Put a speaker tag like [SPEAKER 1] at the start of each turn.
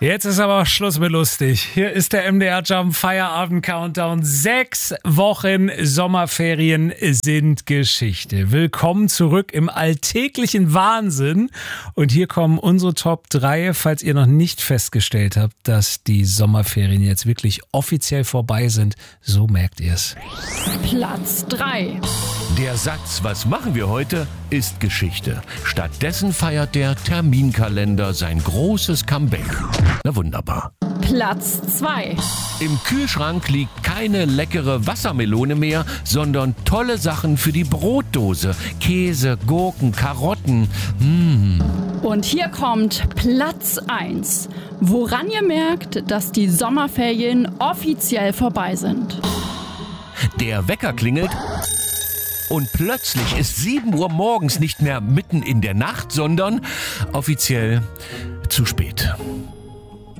[SPEAKER 1] Jetzt ist aber Schluss mit lustig. Hier ist der MDR Jump Feierabend Countdown. 6 Wochen Sommerferien sind Geschichte. Willkommen zurück im alltäglichen Wahnsinn. Und hier kommen unsere Top 3, falls ihr noch nicht festgestellt habt, dass die Sommerferien jetzt wirklich offiziell vorbei sind. So merkt ihr es.
[SPEAKER 2] Platz 3.
[SPEAKER 3] Der Satz, was machen wir heute, ist Geschichte. Stattdessen feiert der Terminkalender sein großes Comeback. Na wunderbar.
[SPEAKER 2] Platz 2.
[SPEAKER 3] Im Kühlschrank liegt keine leckere Wassermelone mehr, sondern tolle Sachen für die Brotdose. Käse, Gurken, Karotten.
[SPEAKER 2] Und hier kommt Platz 1. Woran ihr merkt, dass die Sommerferien offiziell vorbei sind.
[SPEAKER 3] Der Wecker klingelt und plötzlich ist 7 Uhr morgens nicht mehr mitten in der Nacht, sondern offiziell zu spät.